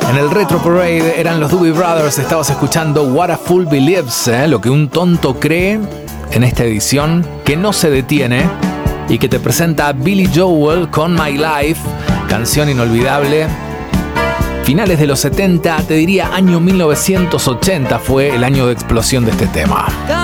En el Retro Parade eran los Doobie Brothers. Estabas escuchando What a Fool Believes, lo que un tonto cree, en esta edición que no se detiene y que te presenta a Billy Joel con My Life, canción inolvidable. Finales de los 70, te diría año 1980 fue el año de explosión de este tema.